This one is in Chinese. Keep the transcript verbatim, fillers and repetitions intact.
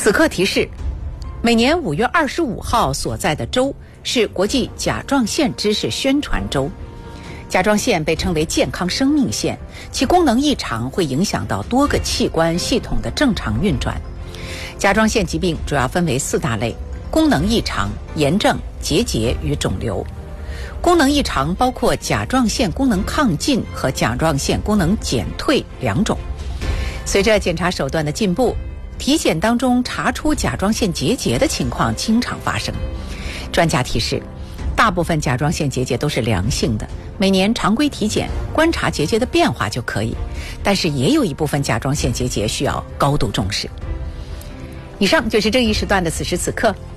此刻提示：每年五月二十五号所在的周是国际甲状腺知识宣传周。甲状腺被称为健康生命线，其功能异常会影响到多个器官系统的正常运转。甲状腺疾病主要分为四大类：功能异常、炎症、结节与肿瘤。功能异常包括甲状腺功能亢进和甲状腺功能减退两种。随着检查手段的进步，体检当中查出甲状腺结节的情况经常发生。专家提示，大部分甲状腺结节都是良性的，每年常规体检观察结节的变化就可以，但是也有一部分甲状腺结节需要高度重视。以上就是这一时段的此时此刻，